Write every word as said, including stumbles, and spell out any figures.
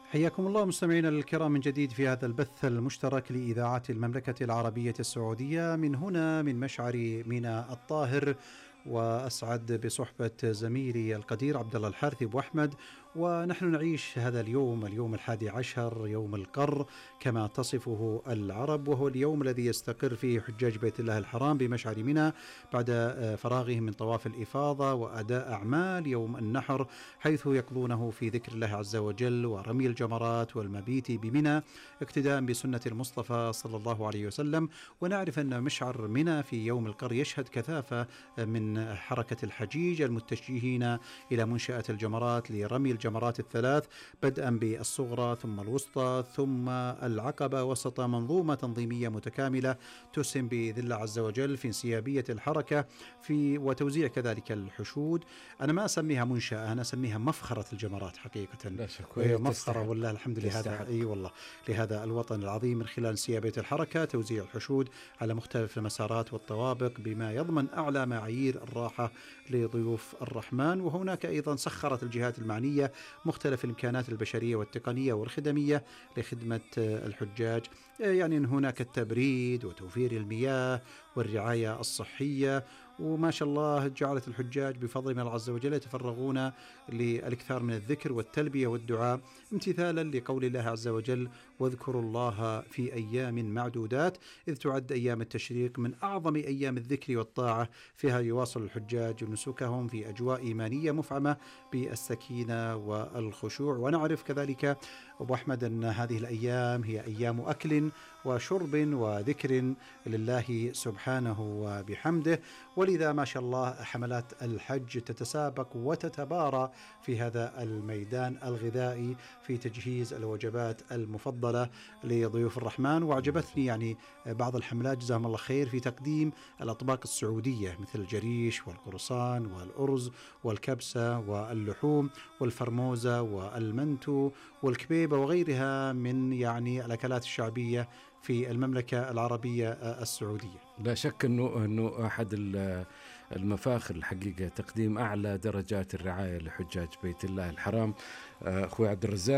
حياكم الله مستمعينا الكرام من جديد في هذا البث المشترك لإذاعة المملكة العربية السعودية من هنا من مشعر ميناء الطاهر، وأسعد بصحبة زميلي القدير عبد الله الحارثي أبو أحمد. ونحن نعيش هذا اليوم، اليوم الحادي عشر، يوم القر كما تصفه العرب، وهو اليوم الذي يستقر فيه حجاج بيت الله الحرام بمشعر منى بعد فراغهم من طواف الإفاضة وأداء أعمال يوم النحر، حيث يقضونه في ذكر الله عز وجل ورمي الجمرات والمبيت بمنى اقتداء بسنة المصطفى صلى الله عليه وسلم. ونعرف أن مشعر منى في يوم القر يشهد كثافة من حركة الحجيج المتجهين إلى منشأة الجمرات لرمي الجمرات الثلاث، بدءا بالصغرى ثم الوسطى ثم العقبة، وسط منظومة تنظيمية متكاملة تسهم بإذن الله عز وجل في انسيابية الحركة في وتوزيع كذلك الحشود. أنا ما أسميها منشأة، أنا أسميها مفخرة الجمرات حقيقة، لا شك، وهي مفخرة والله الحمد لله لهذا أي والله لهذا الوطن العظيم، من خلال انسيابية الحركة، توزيع الحشود على مختلف المسارات والطوابق بما يضمن أعلى معايير الراحة لضيوف الرحمن. وهناك أيضا سخرت الجهات المعنية مختلف الإمكانات البشرية والتقنية والخدمية لخدمة الحجاج، يعني هناك التبريد وتوفير المياه والرعاية الصحية. وما شاء الله جعلت الحجاج بفضل الله عز وجل يتفرغون للإكثار من الذكر والتلبية والدعاء، امتثالا لقول الله عز وجل: واذكروا الله في أيام معدودات، إذ تعد أيام التشريق من أعظم أيام الذكر والطاعة، فيها يواصل الحجاج نسكهم في أجواء إيمانية مفعمة بالسكينة والخشوع. ونعرف كذلك أبو أحمد أن هذه الأيام هي أيام أكل وشرب وذكر لله سبحانه وبحمده، ولذا ما شاء الله حملات الحج تتسابق وتتبارى في هذا الميدان الغذائي في تجهيز الوجبات المفضلة لضيوف الرحمن. وعجبتني يعني بعض الحملات جزاهم الله خير في تقديم الأطباق السعودية مثل الجريش والقرصان والأرز والكبسة واللحوم والفرموزة والمنتو والكبيبة وغيرها من يعني الأكلات الشعبية في المملكة العربية السعودية. لا شك أنه أنه أحد المفاخر الحقيقة تقديم أعلى درجات الرعاية لحجاج بيت الله الحرام. أخوي عبد الرزاق.